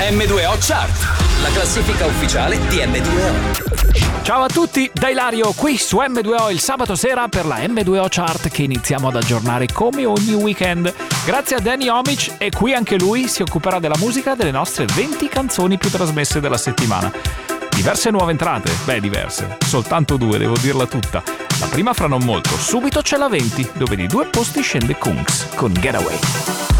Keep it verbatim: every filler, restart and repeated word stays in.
M due O Chart, la classifica ufficiale di M due O. Ciao a tutti, da Ilario qui su M due O il sabato sera per la M due O Chart che iniziamo ad aggiornare come ogni weekend. Grazie a Danny Homich e qui anche lui si occuperà della musica delle nostre venti canzoni più trasmesse della settimana. Diverse nuove entrate, beh diverse, soltanto due, devo dirla tutta. La prima fra non molto, subito c'è la venti, dove di due posti scende Kungs con Getaway.